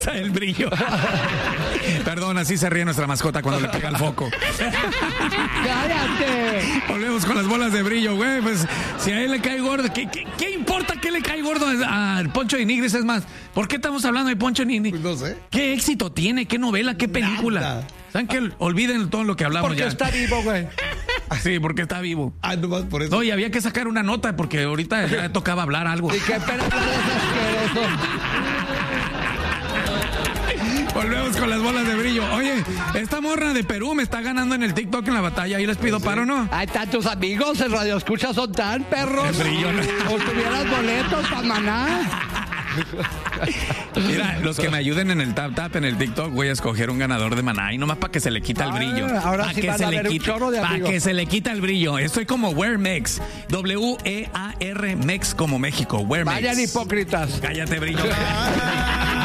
El brillo. Perdón, así se ríe nuestra mascota cuando le pega el foco. ¡Cállate! Volvemos con las bolas de brillo, güey. Pues si a él le cae gordo, ¿qué importa que le cae gordo al Poncho de Nigris? Es más, ¿por qué estamos hablando de Poncho de Nigris? Pues no sé. ¿Qué éxito tiene? ¿Qué novela? ¿Qué película? Nada. ¿Saben qué? Olviden todo lo que hablamos Porque ya. está vivo, güey. Sí, porque está vivo. Nomás por eso. No, y había que sacar una nota porque ahorita ya tocaba hablar algo. ¿Y qué pena es asqueroso? Volvemos con las bolas de brillo. Oye, esta morra de Perú me está ganando en el TikTok en la batalla. Ahí les pido paro, ¿no? Hay tantos amigos en Radio Escucha, son tan perros. El brillo, ¿no? O tuvieras boletos para Maná. Mira, los que me ayuden en el tap en el TikTok, voy a escoger un ganador de Maná y nomás para que se le quita el brillo. Ahora Pa' sí que van se a le ver un quite- chorro de pa' amigos. que se le quita el brillo. Estoy como Wearmex. WEAR Mex como México. Wearmex. Vayan hipócritas. Cállate, brillo.